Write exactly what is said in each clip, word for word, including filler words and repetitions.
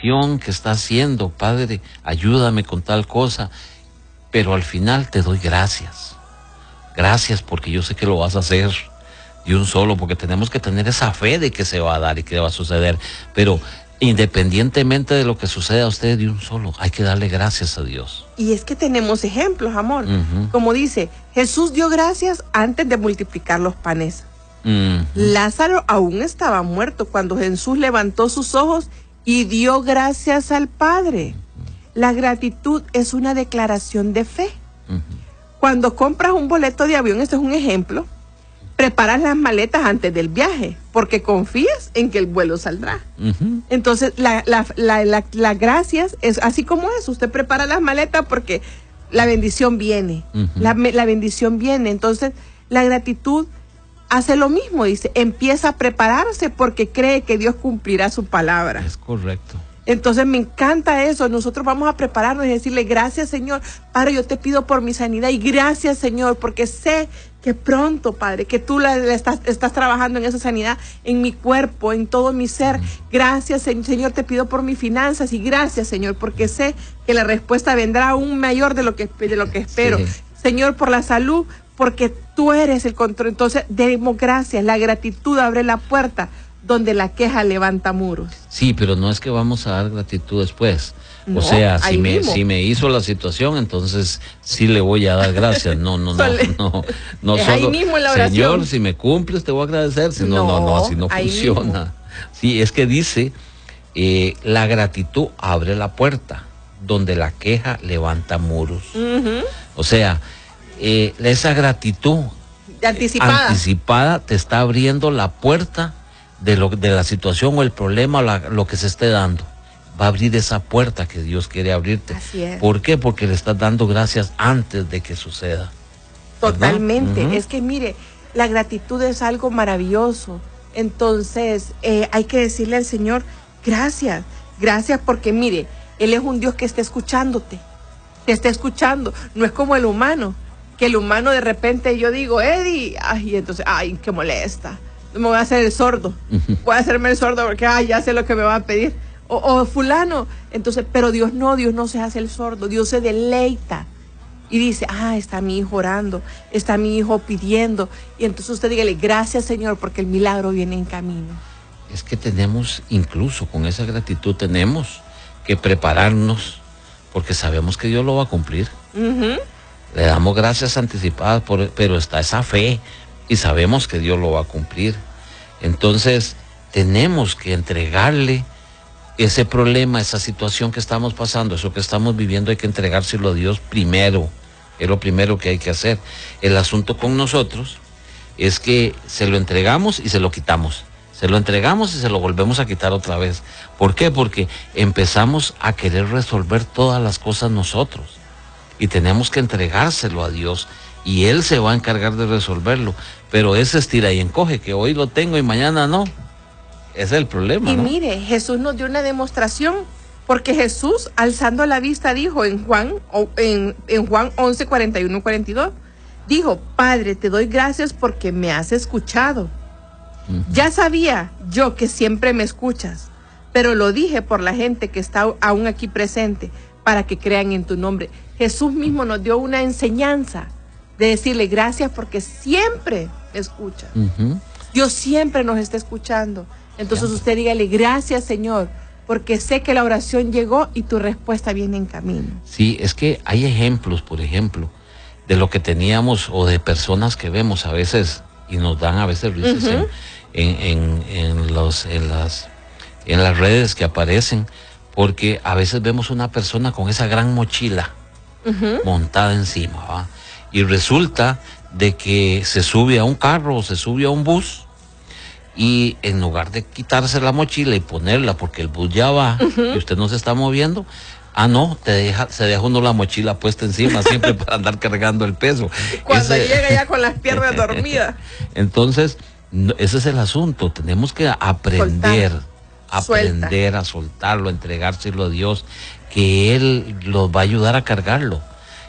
oración que está haciendo, Padre, ayúdame con tal cosa, pero al final te doy gracias. Gracias porque yo sé que lo vas a hacer de un solo, porque tenemos que tener esa fe de que se va a dar y que va a suceder, pero independientemente de lo que suceda a usted de un solo, hay que darle gracias a Dios. Y es que tenemos ejemplos, amor. Uh-huh. Como dice, Jesús dio gracias antes de multiplicar los panes. Uh-huh. Lázaro aún estaba muerto cuando Jesús levantó sus ojos y dio gracias al Padre. Uh-huh. La gratitud es una declaración de fe. Uh-huh. Cuando compras un boleto de avión, esto es un ejemplo, preparas las maletas antes del viaje, porque confías en que el vuelo saldrá. Uh-huh. Entonces, la, la, la, la, la gracias es así como es. Usted prepara las maletas porque la bendición viene. Uh-huh. La, la bendición viene. Entonces, la gratitud hace lo mismo. Dice, empieza a prepararse porque cree que Dios cumplirá su palabra. Es correcto. Entonces me encanta eso. Nosotros vamos a prepararnos y decirle, gracias, Señor. Padre, yo te pido por mi sanidad y gracias, Señor, porque sé que pronto, Padre, que tú la, la estás, estás trabajando en esa sanidad, en mi cuerpo, en todo mi ser. Gracias, Señor, te pido por mis finanzas y gracias, Señor, porque sé que la respuesta vendrá aún mayor de lo que, de lo que espero. Sí. Señor, por la salud, porque tú eres el control. Entonces, demos gracias. La gratitud abre la puerta donde la queja levanta muros. Sí, pero no es que vamos a dar gratitud después. No, o sea, si me, si me hizo la situación, entonces sí le voy a dar gracias. No, no, no, no, no es solo, ahí mismo en la oración. Señor, si me cumples te voy a agradecer. Si no, no, no, no, así no funciona. Mismo. Sí, es que dice, eh, la gratitud abre la puerta, donde la queja levanta muros. Uh-huh. O sea, eh, esa gratitud anticipada. anticipada te está abriendo la puerta de lo de la situación o el problema o la, lo que se esté dando. Va a abrir esa puerta que Dios quiere abrirte. Así es. ¿Por qué? Porque le estás dando gracias antes de que suceda. Totalmente. Uh-huh. Es que mire, la gratitud es algo maravilloso. Entonces, eh, hay que decirle al Señor, gracias, gracias porque mire, Él es un Dios que está escuchándote, te está escuchando. No es como el humano, que el humano de repente yo digo, Eddie, ay, y entonces, ay, qué molesta. Me voy a hacer el sordo, voy a hacerme el sordo porque ay, ya sé lo que me va a pedir, o, o fulano, entonces, pero Dios no, Dios no se hace el sordo, Dios se deleita y dice, ah, está mi hijo orando, está mi hijo pidiendo, y entonces usted dígale, gracias, Señor, porque el milagro viene en camino. Es que tenemos, incluso con esa gratitud, tenemos que prepararnos, porque sabemos que Dios lo va a cumplir. Uh-huh. Le damos gracias anticipadas, por, pero está esa fe, y sabemos que Dios lo va a cumplir. Entonces, tenemos que entregarle ese problema, esa situación que estamos pasando, eso que estamos viviendo, hay que entregárselo a Dios primero. Es lo primero que hay que hacer. El asunto con nosotros es que se lo entregamos y se lo quitamos. Se lo entregamos y se lo volvemos a quitar otra vez. ¿Por qué? Porque empezamos a querer resolver todas las cosas nosotros. Y tenemos que entregárselo a Dios. Y Él se va a encargar de resolverlo, pero ese estira y encoge, que hoy lo tengo y mañana no, ese es el problema. Y ¿no? mire, Jesús nos dio una demostración, porque Jesús, alzando la vista, dijo en Juan, en, en Juan once, cuarenta y uno, cuarenta y dos, dijo, Padre, te doy gracias porque me has escuchado. Uh-huh. Ya sabía yo que siempre me escuchas, pero lo dije por la gente que está aún aquí presente, para que crean en tu nombre. Jesús mismo nos dio una enseñanza de decirle gracias porque siempre me escucha. Uh-huh. Dios siempre nos está escuchando. Entonces yeah. usted dígale gracias, Señor, porque sé que la oración llegó y tu respuesta viene en camino. Sí, es que hay ejemplos, por ejemplo, de lo que teníamos o de personas que vemos a veces y nos dan a veces risas uh-huh. en, en, en, en, los, en, las, en las redes que aparecen, porque a veces vemos una persona con esa gran mochila uh-huh. montada encima, ¿va? Y resulta de que se sube a un carro o se sube a un bus y en lugar de quitarse la mochila y ponerla porque el bus ya va uh-huh. y usted no se está moviendo, ah no, te deja, se deja uno la mochila puesta encima siempre para andar cargando el peso. Cuando ese... llega ya con las piernas dormidas. Entonces, no, ese es el asunto, tenemos que aprender, Soltar. aprender Suelta. a soltarlo, entregárselo a Dios, que Él los va a ayudar a cargarlo.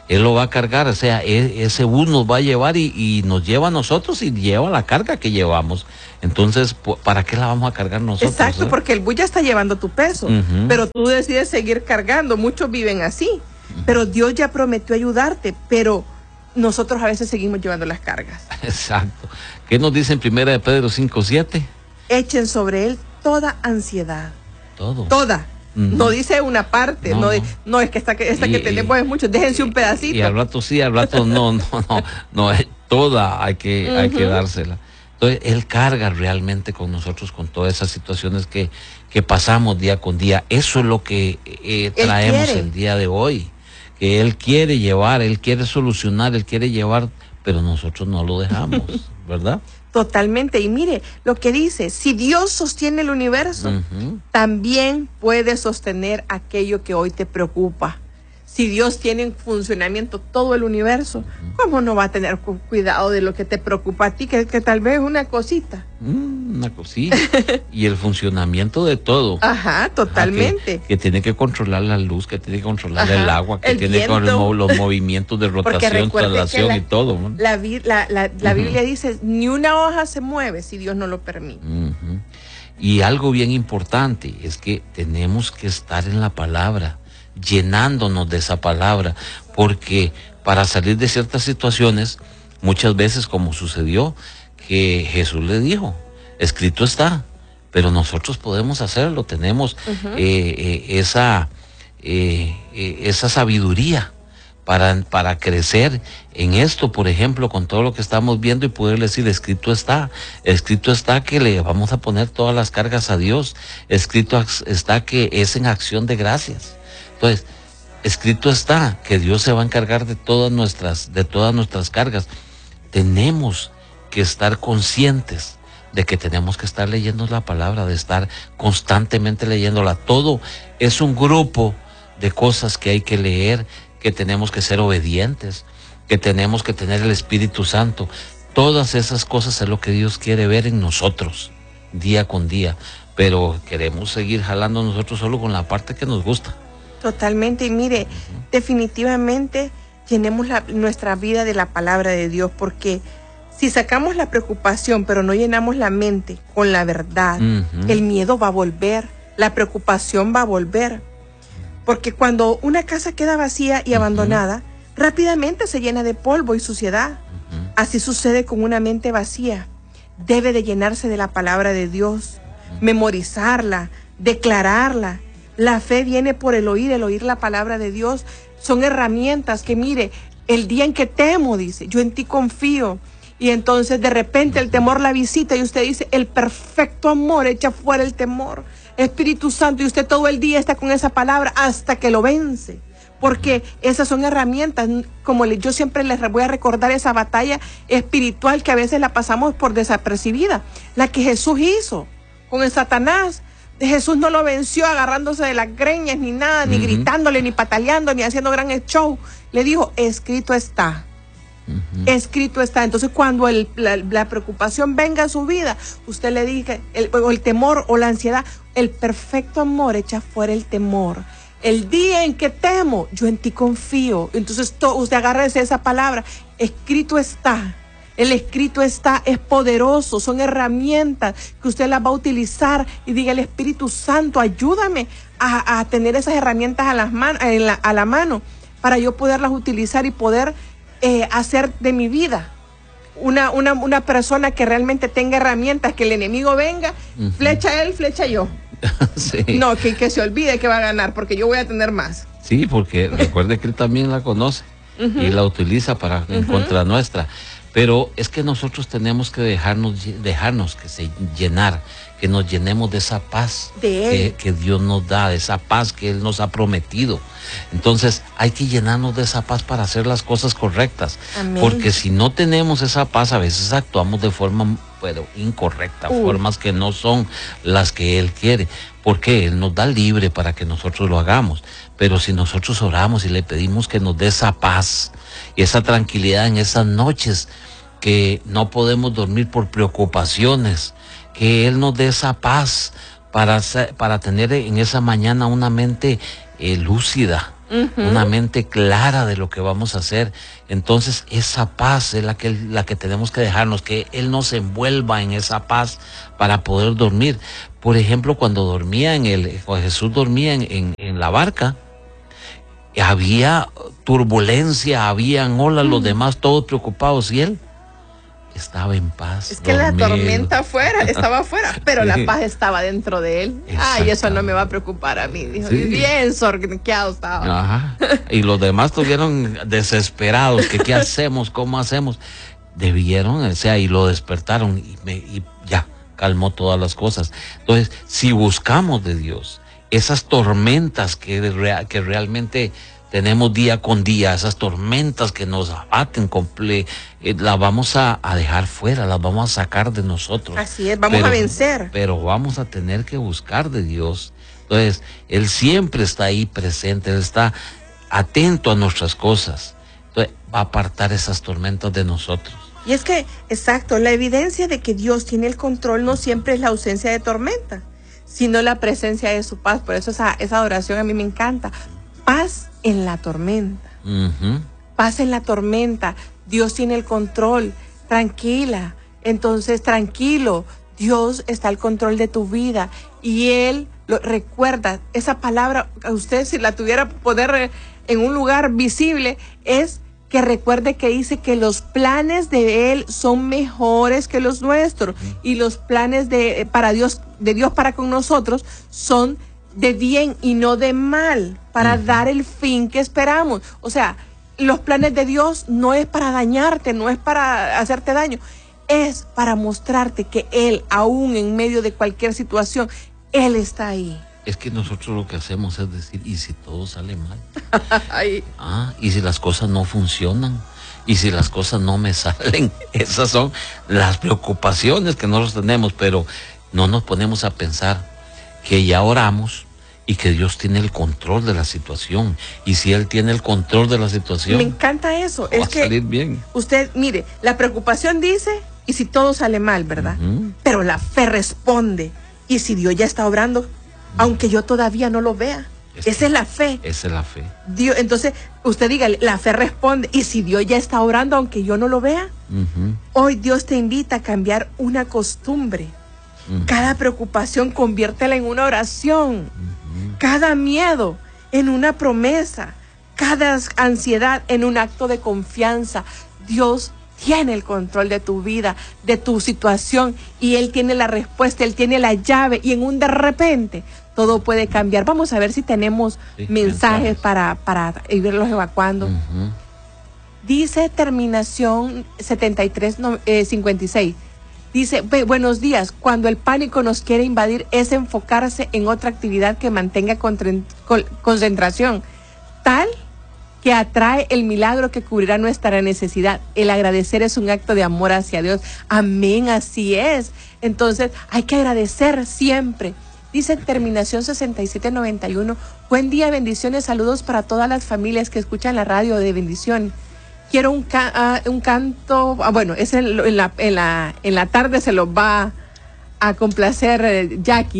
Él lo va a cargar, o sea, e, ese bus nos va a llevar y, y nos lleva a nosotros y lleva la carga que llevamos. Entonces, ¿para qué la vamos a cargar nosotros? Exacto, eh? Porque el bus ya está llevando tu peso, uh-huh. pero tú decides seguir cargando. Muchos viven así, uh-huh. pero Dios ya prometió ayudarte, pero nosotros a veces seguimos llevando las cargas. Exacto. ¿Qué nos dice en primera de Pedro cinco siete? Echen sobre él toda ansiedad. Todo. Toda. Uh-huh. No dice una parte, no, no, de, no es que esta, que, esta y, que tenemos es mucho, déjense un pedacito. Y al rato sí, al rato no, no, no, no, es toda hay que, uh-huh. hay que dársela. Entonces, Él carga realmente con nosotros, con todas esas situaciones que, que pasamos día con día. Eso es lo que eh, traemos el día de hoy. Que Él quiere llevar, Él quiere solucionar, Él quiere llevar, pero nosotros no lo dejamos, ¿verdad? Totalmente. Y mire lo que dice, si Dios sostiene el universo, uh-huh. también puede sostener aquello que hoy te preocupa. Si Dios tiene en funcionamiento todo el universo, ¿cómo no va a tener cuidado de lo que te preocupa a ti? Que, que tal vez es una cosita. Mm, una cosita. Y el funcionamiento de todo. Ajá, totalmente. Ajá, que, que tiene que controlar la luz, que tiene que controlar Ajá, el agua, que el tiene que controlar los movimientos de rotación, traslación la, y todo. ¿no? La, la, la, la uh-huh. Biblia dice, ni una hoja se mueve si Dios no lo permite. Uh-huh. Y algo bien importante es que tenemos que estar en la palabra, llenándonos de esa palabra, porque para salir de ciertas situaciones, muchas veces como sucedió, que Jesús le dijo, escrito está, pero nosotros podemos hacerlo, tenemos uh-huh. eh, eh, esa, eh, eh, esa sabiduría para, para crecer en esto, por ejemplo, con todo lo que estamos viendo y poder decir, escrito está, escrito está que le vamos a poner todas las cargas a Dios, escrito está que es en acción de gracias. Entonces, escrito está que Dios se va a encargar de todas nuestras, de todas nuestras cargas. Tenemos que estar conscientes de que tenemos que estar leyendo la palabra, de estar constantemente leyéndola. Todo es un grupo de cosas que hay que leer, que tenemos que ser obedientes, que tenemos que tener el Espíritu Santo. Todas esas cosas es lo que Dios quiere ver en nosotros, día con día. Pero queremos seguir jalando nosotros solo con la parte que nos gusta. Totalmente, y mire, uh-huh. definitivamente llenemos la, nuestra vida de la palabra de Dios, porque si sacamos la preocupación, pero no llenamos la mente con la verdad, uh-huh. el miedo va a volver, la preocupación va a volver, porque cuando una casa queda vacía y uh-huh. abandonada, rápidamente se llena de polvo y suciedad. Uh-huh. Así sucede con una mente vacía. Debe de llenarse de la palabra de Dios, uh-huh. memorizarla, declararla. La fe viene por el oír, el oír la palabra de Dios. Son herramientas que, mire, el día en que temo, dice, yo en ti confío. Y entonces de repente el temor la visita y usted dice, el perfecto amor echa fuera el temor. Espíritu Santo, y usted todo el día está con esa palabra hasta que lo vence. Porque esas son herramientas, como yo siempre les voy a recordar esa batalla espiritual que a veces la pasamos por desapercibida. La que Jesús hizo con el Satanás. Jesús no lo venció agarrándose de las greñas ni nada, uh-huh. ni gritándole, ni pataleando, ni haciendo gran show. Le dijo, escrito está. Uh-huh. Escrito está. Entonces cuando el, la, la preocupación venga a su vida, usted le diga, el, o el temor o la ansiedad, el perfecto amor echa fuera el temor. El día en que temo, yo en ti confío. Entonces to, usted agárrese esa palabra, escrito está. El escrito está, es poderoso, son herramientas que usted las va a utilizar y diga al Espíritu Santo, ayúdame a, a tener esas herramientas a, las man, a, la, a la mano para yo poderlas utilizar y poder eh, hacer de mi vida una, una, una persona que realmente tenga herramientas, que el enemigo venga, uh-huh. flecha él, flecha yo. Sí. No, que, que se olvide que va a ganar porque yo voy a tener más. Sí, porque recuerde que él también la conoce uh-huh. y la utiliza para uh-huh. en contra nuestra. Pero es que nosotros tenemos que dejarnos, dejarnos que se llenar, que nos llenemos de esa paz de que, que Dios nos da, de esa paz que Él nos ha prometido. Entonces hay que llenarnos de esa paz para hacer las cosas correctas. Amén. Porque si no tenemos esa paz, a veces actuamos de forma pero, incorrecta, uh. formas que no son las que Él quiere. Porque Él nos da libre para que nosotros lo hagamos. Pero si nosotros oramos y le pedimos que nos dé esa paz y esa tranquilidad en esas noches que no podemos dormir por preocupaciones, que Él nos dé esa paz para, para tener en esa mañana una mente eh, lúcida, uh-huh. una mente clara de lo que vamos a hacer. Entonces esa paz es la que, la que tenemos que dejarnos, que Él nos envuelva en esa paz para poder dormir. Por ejemplo, cuando dormía en el, cuando Jesús dormía en, en, en la barca, había turbulencia, habían olas, uh-huh. los demás todos preocupados, y Él estaba en paz. Es que dormido. La tormenta afuera, estaba afuera, pero sí. la paz estaba dentro de él. Ay, eso no me va a preocupar a mí, dijo. Sí. Bien sorqueado estaba. Ajá. Y los demás estuvieron desesperados, que qué hacemos, cómo hacemos. Debieron, o sea, y lo despertaron y, me, y ya, calmó todas las cosas. Entonces, si buscamos de Dios, esas tormentas que, real, que realmente tenemos día con día, esas tormentas que nos abaten, comple- eh, las vamos a, a dejar fuera, las vamos a sacar de nosotros. Así es, vamos pero, a vencer. Pero vamos a tener que buscar de Dios. Entonces, Él siempre está ahí presente, Él está atento a nuestras cosas. Entonces, va a apartar esas tormentas de nosotros. Y es que, exacto, la evidencia de que Dios tiene el control no siempre es la ausencia de tormenta, sino la presencia de su paz. Por eso esa, esa adoración a mí me encanta. Paz en la tormenta. Uh-huh. Paz en la tormenta. Dios tiene el control. Tranquila. Entonces, tranquilo. Dios está al control de tu vida. Y Él lo recuerda. Esa palabra, usted si la tuviera poner en un lugar visible, es que recuerde que dice que los planes de Él son mejores que los nuestros. Uh-huh. Y los planes de, para Dios, de Dios para con nosotros son de bien y no de mal, para uh-huh. dar el fin que esperamos. O sea, los planes de Dios no es para dañarte, no es para hacerte daño, es para mostrarte que Él, aún en medio de cualquier situación, Él está ahí. Es que nosotros lo que hacemos es decir, ¿y si todo sale mal? ah, ¿y si las cosas no funcionan? ¿Y si las cosas no me salen? Esas son las preocupaciones que nosotros tenemos, pero no nos ponemos a pensar que ya oramos y que Dios tiene el control de la situación. Y si Él tiene el control de la situación, me encanta eso. Va es a que salir bien. Usted, mire, la preocupación dice, y si todo sale mal, ¿verdad? Uh-huh. Pero la fe responde. Y si Dios ya está obrando, uh-huh. aunque yo todavía no lo vea. Es esa que, es la fe. Esa es la fe. Dios, entonces, usted diga, la fe responde. Y si Dios ya está obrando, aunque yo no lo vea, uh-huh. hoy Dios te invita a cambiar una costumbre. Uh-huh. Cada preocupación conviértela en una oración. Uh-huh. Cada miedo en una promesa. Cada ansiedad en un acto de confianza. Dios tiene el control de tu vida, de tu situación, y Él tiene la respuesta, Él tiene la llave, y en un de repente todo puede cambiar. Vamos a ver si tenemos sí, mensajes para, para irlos evacuando. Uh-huh. Dice terminación setenta y tres cincuenta y seis. Dice, buenos días, cuando el pánico nos quiere invadir es enfocarse en otra actividad que mantenga concentración, tal que atrae el milagro que cubrirá nuestra necesidad. El agradecer es un acto de amor hacia Dios. Amén, así es. Entonces, hay que agradecer siempre. Dice terminación sesenta y siete noventa y uno, buen día, bendiciones, saludos para todas las familias que escuchan la radio de bendición. Quiero un, ca- uh, un canto, uh, bueno, es en, en, la, en, la, en la tarde se los va a complacer eh, Jackie.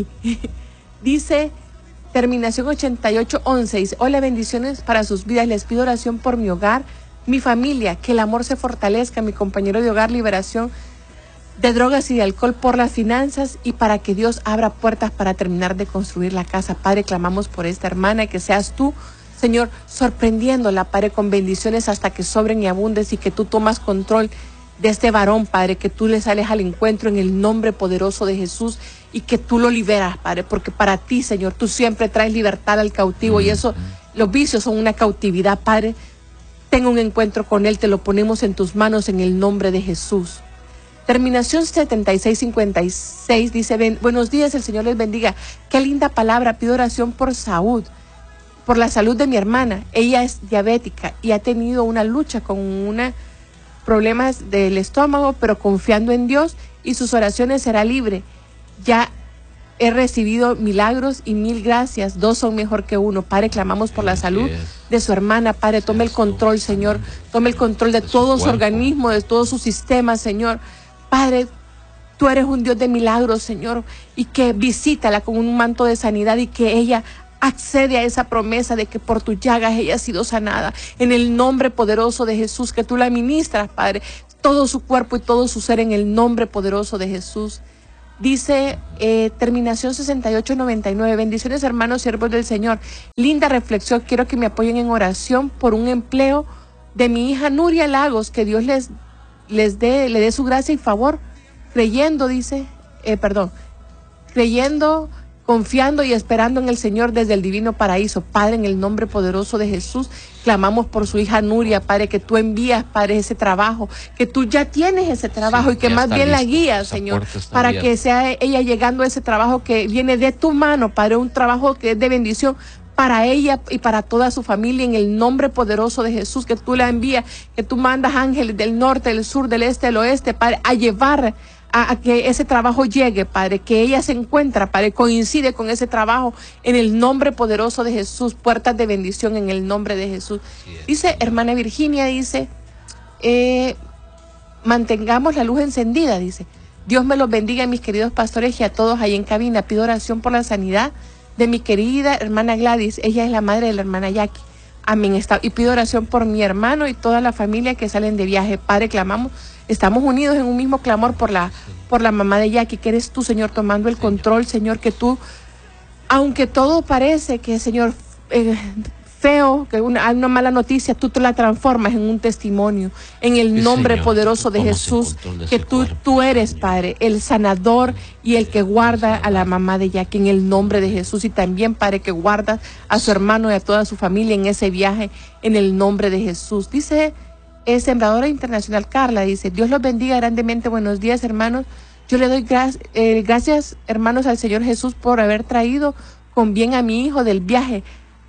Dice terminación ochenta y ocho once, dice, hola, bendiciones para sus vidas, les pido oración por mi hogar, mi familia, que el amor se fortalezca, mi compañero de hogar, liberación de drogas y de alcohol por las finanzas, y para que Dios abra puertas para terminar de construir la casa. Padre, clamamos por esta hermana, que seas tú, Señor, sorprendiéndola, Padre, con bendiciones hasta que sobren y abundes, y que tú tomas control de este varón, Padre, que tú le sales al encuentro en el nombre poderoso de Jesús, y que tú lo liberas, Padre, porque para ti, Señor, tú siempre traes libertad al cautivo, mm-hmm. y eso, los vicios son una cautividad, Padre. Tenga un encuentro con Él, te lo ponemos en tus manos en el nombre de Jesús. Terminación setenta y seis cincuenta y seis dice, ben, buenos días, el Señor les bendiga. Qué linda palabra, pido oración por salud, por la salud de mi hermana. Ella es diabética y ha tenido una lucha con una problemas del estómago, pero confiando en Dios y sus oraciones será libre. Ya he recibido milagros y mil gracias. Dos son mejor que uno. Padre, clamamos por la salud de su hermana. Padre, tome el control, Señor. Tome el control de todo su organismo, de todo su sistema, Señor. Padre, tú eres un Dios de milagros, Señor, y que visítala con un manto de sanidad y que ella accede a esa promesa de que por tus llagas ella ha sido sanada. En el nombre poderoso de Jesús, que tú la ministras, Padre, todo su cuerpo y todo su ser en el nombre poderoso de Jesús. Dice eh, terminación sesenta y ocho noventa y nueve. Bendiciones, hermanos, siervos del Señor. Linda reflexión. Quiero que me apoyen en oración por un empleo de mi hija Nuria Lagos. Que Dios les, les dé, le dé su gracia y favor. Creyendo, dice, eh, perdón, creyendo, confiando y esperando en el Señor desde el divino paraíso. Padre, en el nombre poderoso de Jesús, clamamos por su hija Nuria, Padre, que tú envías, Padre, ese trabajo, que tú ya tienes ese trabajo, sí, y que más bien listo, la guías, Señor, para abierta. Que sea ella llegando a ese trabajo que viene de tu mano, Padre, un trabajo que es de bendición para ella y para toda su familia, en el nombre poderoso de Jesús, que tú la envías, que tú mandas ángeles del norte, del sur, del este, del oeste, Padre, a llevar A, a que ese trabajo llegue, Padre, que ella se encuentra, Padre, coincide con ese trabajo en el nombre poderoso de Jesús, puertas de bendición en el nombre de Jesús. Dice, hermana Virginia, dice, eh, mantengamos la luz encendida, dice, Dios me los bendiga, mis queridos pastores, y a todos ahí en cabina. Pido oración por la sanidad de mi querida hermana Gladys, ella es la madre de la hermana Jackie. Amén. Y pido oración por mi hermano y toda la familia que salen de viaje. Padre, clamamos, estamos unidos en un mismo clamor por la, por la mamá de Jackie, que eres tú, Señor, tomando el control, Señor, que tú, aunque todo parece que, Señor, eh, feo, que una, una mala noticia, tú te la transformas en un testimonio, en el nombre Señor, poderoso de Jesús, de que tú, cuerpo, tú eres, Señor, Padre, el sanador y el que guarda a la mamá de Jackie, en el nombre de Jesús, y también, Padre, que guarda a su hermano y a toda su familia en ese viaje, en el nombre de Jesús. Dice, es Sembradora Internacional Carla, dice, Dios los bendiga grandemente, buenos días, hermanos. Yo le doy gra- eh, gracias, hermanos, al Señor Jesús por haber traído con bien a mi hijo del viaje,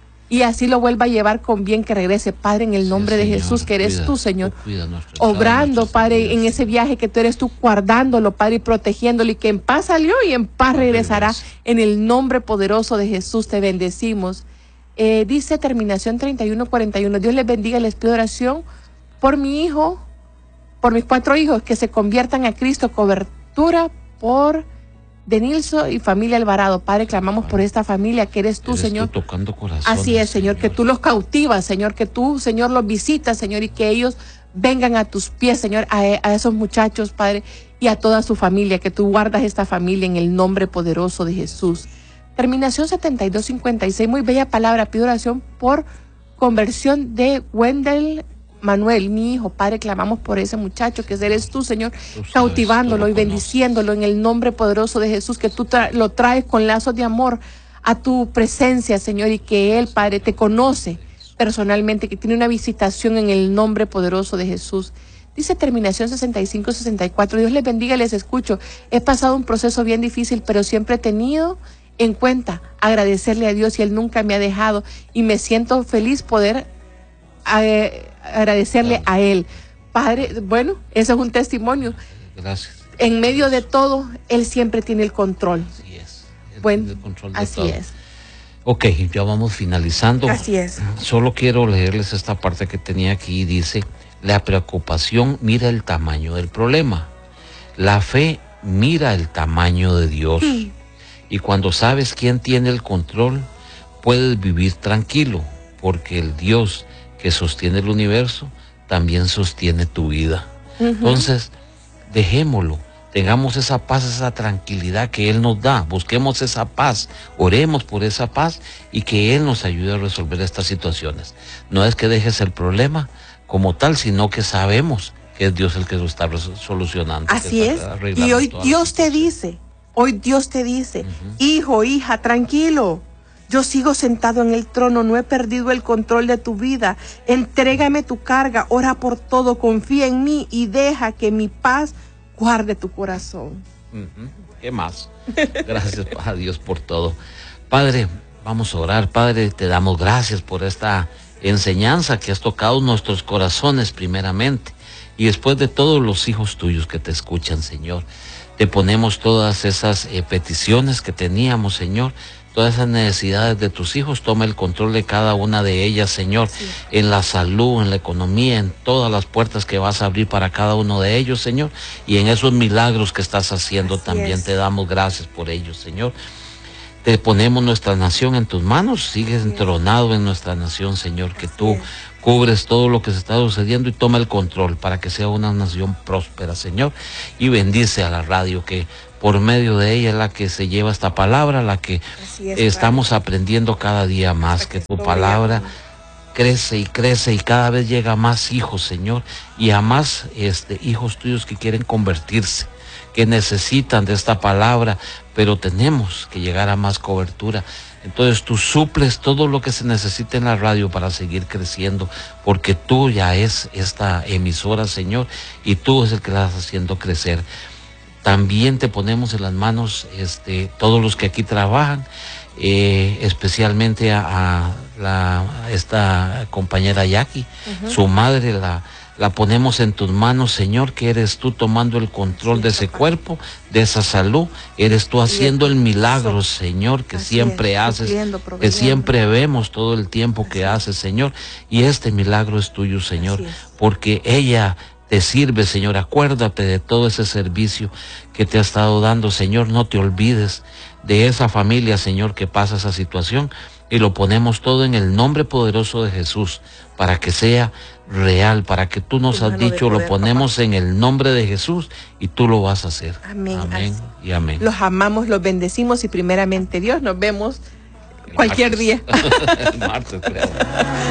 y así lo vuelva a llevar con bien, que regrese, Padre, en el nombre sí, de Señor, Jesús, que eres cuida, tú, Señor, nuestro, obrando, Padre, familias, en ese viaje, que tú eres tú guardándolo, Padre, y protegiéndolo, y que en paz salió y en paz regresará, en el nombre poderoso de Jesús te bendecimos. Eh, dice terminación treinta y uno cuarenta y uno, Dios les bendiga, les pido oración por mi hijo, por mis cuatro hijos, que se conviertan a Cristo, cobertura por Denilson y familia Alvarado. Padre, clamamos por esta familia, que eres tú, eres Señor. Tú tocando corazones, así es, Señor, Señor, que tú los cautivas, Señor, que tú, Señor, los visitas, Señor, y que ellos vengan a tus pies, Señor, a, a esos muchachos, Padre, y a toda su familia, que tú guardas esta familia en el nombre poderoso de Jesús. Terminación setenta y dos cincuenta y seis, muy bella palabra. Pido oración por conversión de Wendell Manuel, mi hijo. Padre, clamamos por ese muchacho, que eres tú, Señor, tú cautivándolo y bendiciéndolo en el nombre poderoso de Jesús, que tú tra- lo traes con lazos de amor a tu presencia, Señor, y que él, Padre, te conoce personalmente, que tiene una visitación en el nombre poderoso de Jesús. Dice terminación sesenta y cinco sesenta y cuatro, Dios les bendiga, les escucho. He pasado un proceso bien difícil, pero siempre he tenido en cuenta agradecerle a Dios, y Él nunca me ha dejado, y me siento feliz poder eh, agradecerle a Él. Padre, bueno, eso es un testimonio. Gracias. En medio de todo, Él siempre tiene el control. Así es. Él bueno, tiene el control de así todo. Es. Ok, ya vamos finalizando. Así es. Solo quiero leerles esta parte que tenía aquí. Dice, la preocupación mira el tamaño del problema. La fe mira el tamaño de Dios. Sí. Y cuando sabes quién tiene el control, puedes vivir tranquilo, porque el Dios que sostiene el universo también sostiene tu vida. Uh-huh. Entonces, dejémoslo, tengamos esa paz, esa tranquilidad que Él nos da, busquemos esa paz, oremos por esa paz y que Él nos ayude a resolver estas situaciones. No es que dejes el problema como tal, sino que sabemos que es Dios el que lo está solucionando. Así es, y hoy Dios te dice, hoy Dios te dice, uh-huh, hijo, hija, tranquilo. Yo sigo sentado en el trono, no he perdido el control de tu vida. Entrégame tu carga, ora por todo, confía en mí y deja que mi paz guarde tu corazón. Uh-huh. ¿Qué más? Gracias a Dios por todo. Padre, vamos a orar. Padre, te damos gracias por esta enseñanza que has tocado nuestros corazones primeramente, y después de todos los hijos tuyos que te escuchan, Señor. Te ponemos todas esas eh, peticiones que teníamos, Señor. Todas esas necesidades de tus hijos, toma el control de cada una de ellas, Señor, sí, en la salud, en la economía, en todas las puertas que vas a abrir para cada uno de ellos, Señor, y en esos milagros que estás haciendo. Así también es. Te damos gracias por ellos, Señor. te ponemos nuestra nación en tus manos, sigues entronado en nuestra nación, Señor, que tú cubres todo lo que se está sucediendo y toma el control para que sea una nación próspera, Señor, y bendice a la radio, que por medio de ella es la que se lleva esta palabra, la que es, estamos Padre. aprendiendo cada día más, que tu palabra crece y crece y cada vez llega a más hijos, Señor, y a más este, hijos tuyos que quieren convertirse, que necesitan de esta palabra, pero tenemos que llegar a más cobertura. Entonces tú suples todo lo que se necesita en la radio para seguir creciendo, porque tú ya es esta emisora, Señor, y tú es el que la estás haciendo crecer. También te ponemos en las manos este, todos los que aquí trabajan, eh, especialmente a, a, la, a esta compañera Jackie, uh-huh. su madre, la, la ponemos en tus manos, Señor, que eres tú tomando el control sí, de ese papá. cuerpo, de esa salud, eres tú haciendo el milagro, Señor, que Así siempre es, haces, que siempre vemos todo el tiempo Así que es. haces, Señor, y este milagro es tuyo, Señor, es. porque ella te sirve, Señor. Acuérdate de todo ese servicio que te ha estado dando, Señor. No te olvides de esa familia, Señor, que pasa esa situación, y lo ponemos todo en el nombre poderoso de Jesús, para que sea real, para que tú nos has dicho, poder, lo ponemos papá. en el nombre de Jesús, y tú lo vas a hacer. Amén. Amén y amén. Los amamos, los bendecimos, y primeramente Dios, nos vemos cualquier martes. día. Martes, creo.